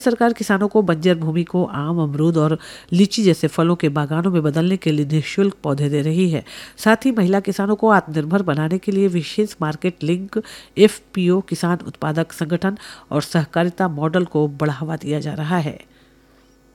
सरकार किसानों को बंजर भूमि को आम, अमरूद और लीची जैसे फलों के बागानों में बदलने के लिए निःशुल्क पौधे दे रही है। साथ ही महिला किसानों को आत्मनिर्भर बनाने के लिए विशेष मार्केट लिंक, एफपीओ, किसान उत्पादक संगठन और सहकारिता मॉडल को बढ़ावा दिया जा रहा है।